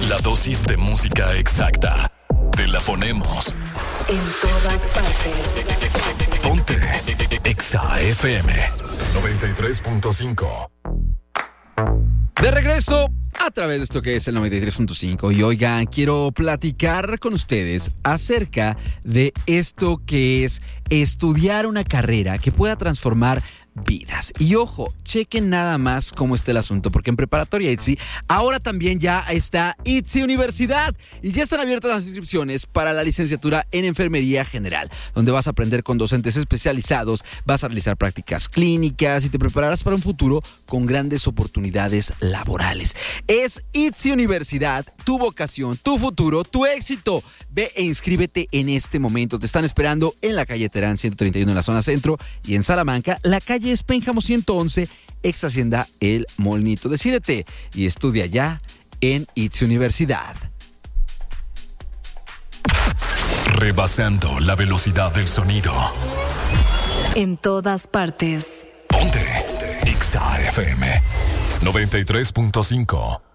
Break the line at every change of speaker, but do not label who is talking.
La dosis de música exacta. Te la ponemos.
En todas partes.
Ponte Exa FM 93.5.
De regreso a través de esto que es el 93.5. Y oigan, quiero platicar con ustedes acerca de esto que es estudiar una carrera que pueda transformar vidas. Y ojo, chequen nada más cómo está el asunto, porque en Preparatoria ITZY ahora también ya está ITZY Universidad y ya están abiertas las inscripciones para la licenciatura en Enfermería General, donde vas a aprender con docentes especializados, vas a realizar prácticas clínicas y te prepararás para un futuro con grandes oportunidades laborales. Es ITZY Universidad, tu vocación, tu futuro, tu éxito. Ve e inscríbete en este momento. Te están esperando en la calle Terán 131 en la zona centro y en Salamanca, la calle Pénjamo 111, ex Hacienda El Molnito. Decídete y estudia ya en ITZY Universidad.
Rebasando la velocidad del sonido.
En todas partes.
Ponte Exa FM 93.5.